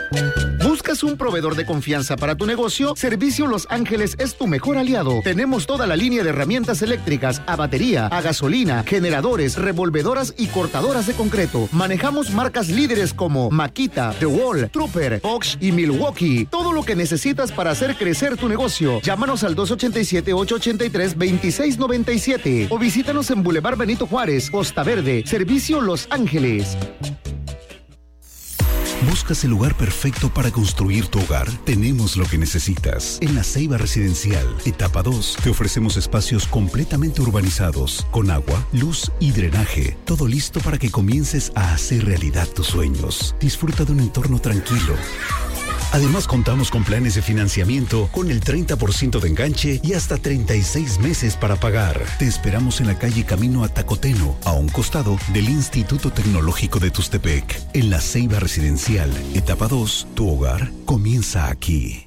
¿Buscas un proveedor de confianza para tu negocio? Servicio Los Ángeles es tu mejor aliado. Tenemos toda la línea de herramientas eléctricas, a batería, a gasolina, generadores, revolvedoras y cortadoras de concreto. Manejamos marcas líderes como Makita, The Wall, Trooper, Bosch y Milwaukee. Todo lo que necesitas para hacer crecer tu negocio. Llámanos al 287-883-2697 o visítanos en Boulevard Benito Juárez, Costa Verde. Servicio Los Ángeles. ¿Buscas el lugar perfecto para construir tu hogar? Tenemos lo que necesitas. En La Ceiba Residencial, etapa 2, te ofrecemos espacios completamente urbanizados, con agua, luz y drenaje. Todo listo para que comiences a hacer realidad tus sueños. Disfruta de un entorno tranquilo. Además, contamos con planes de financiamiento con el 30% de enganche y hasta 36 meses para pagar. Te esperamos en la calle Camino a Tacoteno, a un costado del Instituto Tecnológico de Tustepec. En La Ceiba Residencial, etapa 2, tu hogar comienza aquí.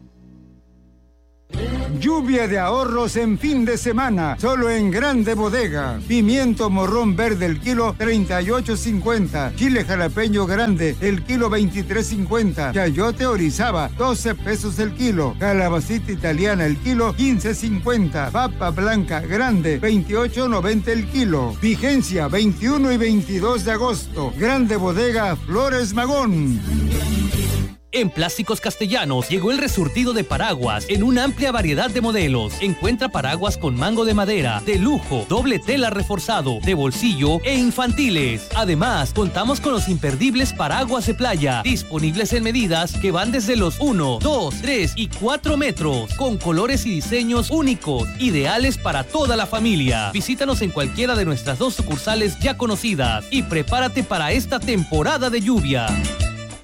Lluvia de ahorros en fin de semana, solo en Grande Bodega. Pimiento morrón verde el kilo 38.50. Chile jalapeño grande el kilo 23.50. Chayote Orizaba 12 pesos el kilo. Calabacita italiana el kilo 15.50. Papa blanca grande 28.90 el kilo. Vigencia 21 y 22 de agosto. Grande Bodega Flores Magón. En Plásticos Castellanos llegó el resurtido de paraguas en una amplia variedad de modelos. Encuentra paraguas con mango de madera, de lujo, doble tela reforzado, de bolsillo e infantiles. Además, contamos con los imperdibles paraguas de playa, disponibles en medidas que van desde los 1, 2, 3 y 4 metros, con colores y diseños únicos, ideales para toda la familia. Visítanos en cualquiera de nuestras 2 sucursales ya conocidas y prepárate para esta temporada de lluvia.